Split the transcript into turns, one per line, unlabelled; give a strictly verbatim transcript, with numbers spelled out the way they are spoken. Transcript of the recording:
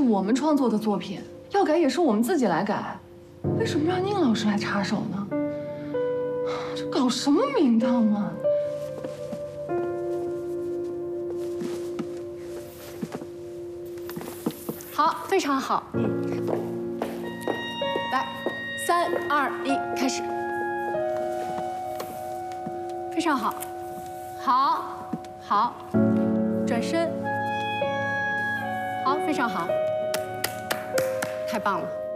我们创作的作品，要改也是我们自己来改，为什么让宁老师来插手呢？这搞什么名堂啊！
好，非常好。嗯，来，三二一，开始。非常好，好，好，转身。好，非常好，太棒了。